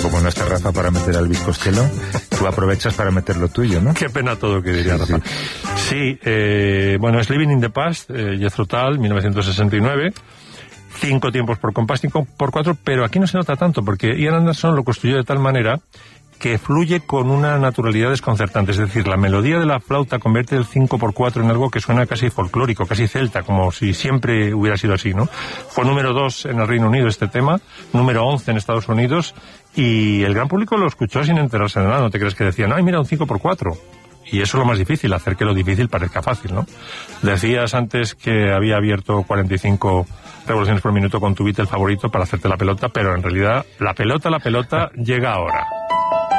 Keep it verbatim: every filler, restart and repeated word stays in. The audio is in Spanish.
como no está Rafa para meter al bizcochelo, tú aprovechas para meter lo tuyo, ¿no? Qué pena todo, que diría sí, Rafa. Sí, sí eh, bueno, es Living in the Past, eh, Jethro Tull, mil novecientos sesenta y nueve. Cinco tiempos por compás, cinco por cuatro, pero aquí no se nota tanto, porque Ian Anderson lo construyó de tal manera que fluye con una naturalidad desconcertante. Es decir, la melodía de la flauta convierte el cinco por cuatro en algo que suena casi folclórico, casi celta, como si siempre hubiera sido así, ¿no? Fue número dos en el Reino Unido este tema, número once en Estados Unidos, y el gran público lo escuchó sin enterarse de nada. No te crees que decían, ay, mira, un cinco por cuatro. Y eso es lo más difícil, hacer que lo difícil parezca fácil, ¿no? Decías antes que había abierto cuarenta y cinco revoluciones por minuto con tu Beatle favorito para hacerte la pelota, pero en realidad la pelota, la pelota llega ahora.